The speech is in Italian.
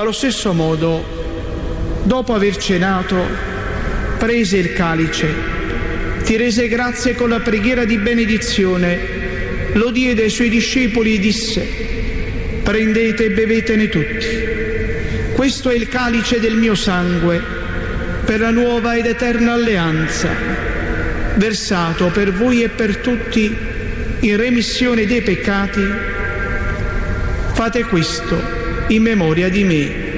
Allo stesso modo, dopo aver cenato, prese il calice, ti rese grazie con la preghiera di benedizione, lo diede ai suoi discepoli e disse: prendete e bevetene tutti. Questo è il calice del mio sangue, per la nuova ed eterna alleanza, versato per voi e per tutti in remissione dei peccati. Fate questo in memoria di me.